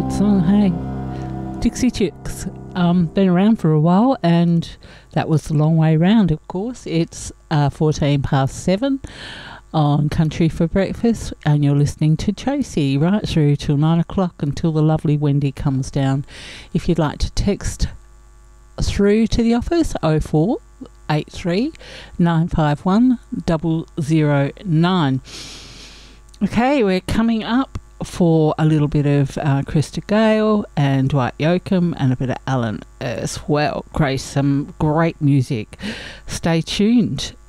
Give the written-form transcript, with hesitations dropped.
great song, hey? Dixie Chicks. Been around for a while, and that was the long way round, of course. It's 14 past 7 on Country for Breakfast, and you're listening to Tracy right through till 9 o'clock until the lovely Wendy comes down. If you'd like to text through to the office, 0483 951 009. Okay, we're coming up for a little bit of Krista Gale and Dwight Yoakam and a bit of Alan as well. Grace, some great music. Stay tuned.